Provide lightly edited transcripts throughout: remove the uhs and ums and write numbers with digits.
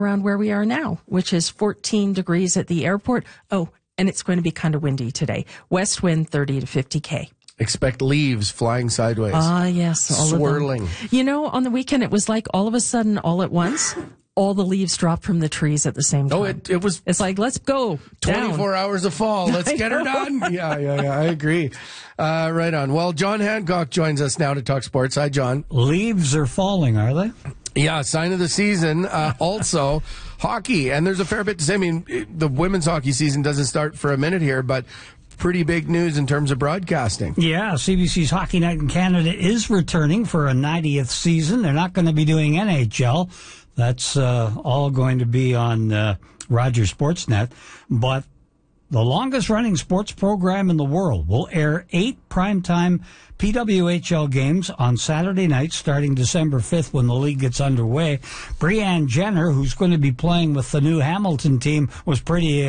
around where we are now, which is 14 degrees at the airport. Oh, and it's going to be kind of windy today. West wind 30 to 50 km. Expect leaves flying sideways. Ah, yes. All swirling. Of them. You know, on the weekend, it was like all of a sudden, all at once, all the leaves dropped from the trees at the same time. Oh, it was. It's like, let's go. 24 hours of fall. Let's get her done. Yeah. I agree. Right on. Well, John Hancock joins us now to talk sports. Hi, John. Leaves are falling, are they? Yeah, sign of the season. Also, hockey. And there's a fair bit to say. I mean, the women's hockey season doesn't start for a minute here, but pretty big news in terms of broadcasting. Yeah, CBC's Hockey Night in Canada is returning for a 90th season. They're not going to be doing NHL. That's all going to be on Rogers Sportsnet. But the longest-running sports program in the world will air 8 primetime PWHL games on Saturday night starting December 5th when the league gets underway. Brianne Jenner, who's going to be playing with the new Hamilton team, was pretty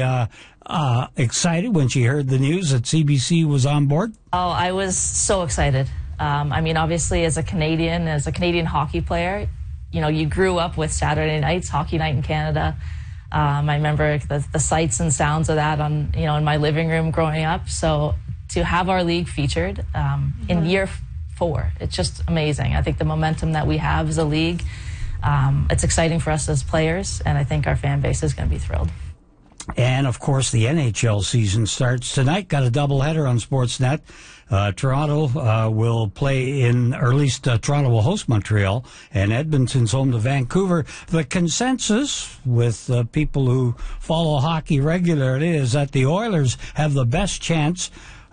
excited when she heard the news that CBC was on board. Oh, I was so excited. I mean, obviously, as a Canadian hockey player, you know, you grew up with Saturday nights, Hockey Night in Canada. I remember the sights and sounds of that on, you know, in my living room growing up. So to have our league featured in year 4, it's just amazing. I think the momentum that we have as a league, it's exciting for us as players, and I think our fan base is going to be thrilled. And, of course, the NHL season starts tonight. Got a doubleheader on Sportsnet. Toronto will play or at least Toronto will host Montreal, and Edmonton's home to Vancouver. The consensus with people who follow hockey regularly is that the Oilers have the best chance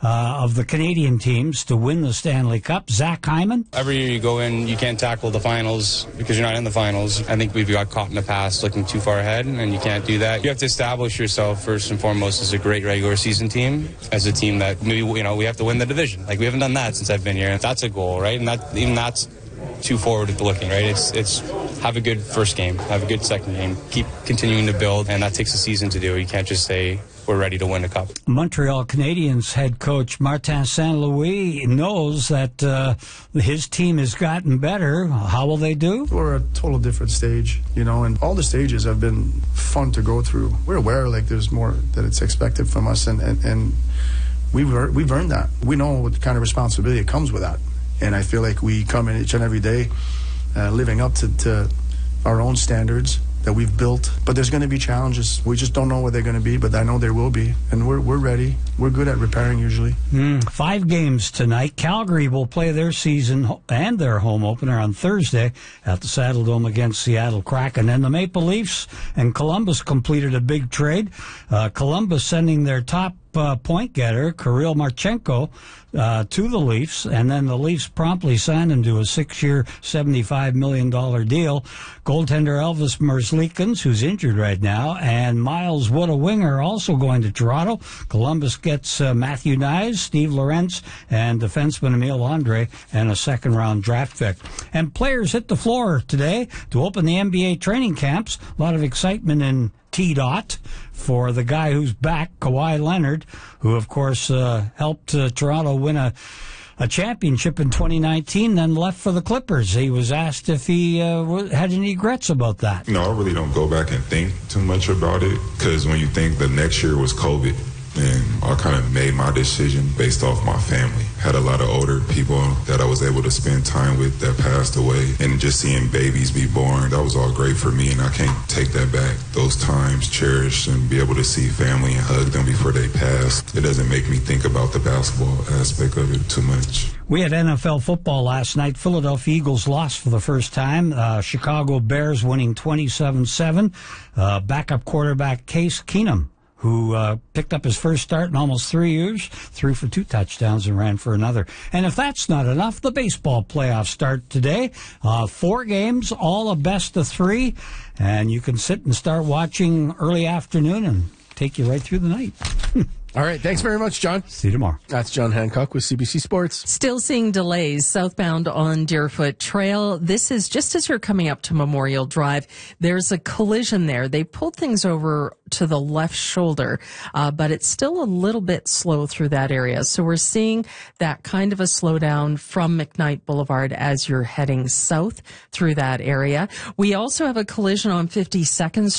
of the Canadian teams to win the Stanley Cup. Zach Hyman? Every year you go in, you can't tackle the finals because you're not in the finals. I think we've got caught in the past looking too far ahead, and you can't do that. You have to establish yourself first and foremost as a great regular season team, as a team that maybe, you know, we have to win the division. Like, we haven't done that since I've been here. That's a goal, right? And that's too forward looking, right? It's have a good first game, have a good second game, keep continuing to build, and that takes a season to do. You can't just say we're ready to win a cup. Montreal Canadiens head coach Martin St. Louis knows that his team has gotten better. How will they do? We're a total different stage, you know, and all the stages have been fun to go through. We're aware, like, there's more that it's expected from us, and we've earned that. We know what kind of responsibility comes with that, and I feel like we come in each and every day living up to our own standards that we've built. But there's going to be challenges. We just don't know what they're going to be, but I know there will be. And we're ready. We're good at repairing usually. 5 games tonight. Calgary will play their season and their home opener on Thursday at the Saddle Dome against Seattle Kraken. And the Maple Leafs and Columbus completed a big trade. Columbus sending their top point getter, Kirill Marchenko, to the Leafs, and then the Leafs promptly signed him to a 6-year, $75 million deal. Goaltender Elvis Merzlikins, who's injured right now, and Miles Wood, a winger, also going to Toronto. Columbus gets Matthew Nyes, Steve Lorentz, and defenseman Emile Andre, and a second-round draft pick. And players hit the floor today to open the NBA training camps. A lot of excitement in T-Dot for the guy who's back, Kawhi Leonard, who, of course, helped Toronto win a championship in 2019, then left for the Clippers. He was asked if he had any regrets about that. No, I really don't go back and think too much about it, because when you think the next year was COVID, and I kind of made my decision based off my family. Had a lot of older people that I was able to spend time with that passed away, and just seeing babies be born, that was all great for me, and I can't take that back. Those times cherished, and be able to see family and hug them before they pass, it doesn't make me think about the basketball aspect of it too much. We had NFL football last night. Philadelphia Eagles lost for the first time. Chicago Bears winning 27-7. Backup quarterback Case Keenum, who picked up his first start in almost 3 years, threw for 2 touchdowns and ran for another. And if that's not enough, the baseball playoffs start today. 4 games, all a best of 3, and you can sit and start watching early afternoon and take you right through the night. All right. Thanks very much, John. See you tomorrow. That's John Hancock with CBC Sports. Still seeing delays southbound on Deerfoot Trail. This is just as you're coming up to Memorial Drive. There's a collision there. They pulled things over to the left shoulder, but it's still a little bit slow through that area. So we're seeing that kind of a slowdown from McKnight Boulevard as you're heading south through that area. We also have a collision on 52nd